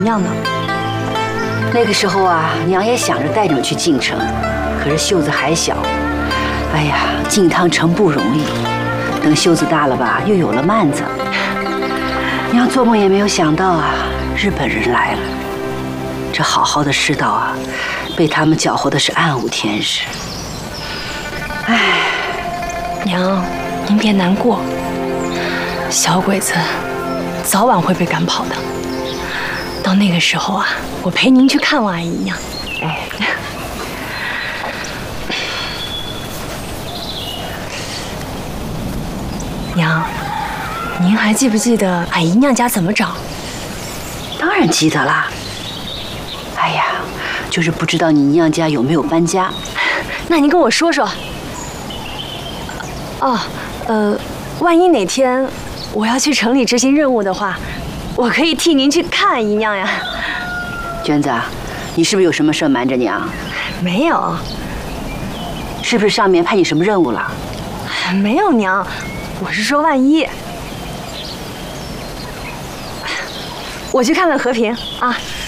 娘呢？ 那个时候啊，娘也想着带你们去晋城，可是秀子还小。哎呀，进趟城不容易，等秀子大了吧，又有了曼子。娘做梦也没有想到啊，日本人来了，这好好的世道啊，被他们搅和的是暗无天日。哎， 娘，您别难过，小鬼子早晚会被赶跑的。到那个时候啊，我陪您去看望阿姨娘。哎，娘，您还记不记得阿姨娘家怎么找？ 当然记得啦。哎呀，就是不知道你娘家有没有搬家。 那您跟我说说。哦，万一哪天我要去城里执行任务的话，我可以替您去看姨娘呀。 娟子，你是不是有什么事瞒着娘？ 没有。 是不是上面派你什么任务了？ 没有，娘，我是说万一。我去看看和平啊。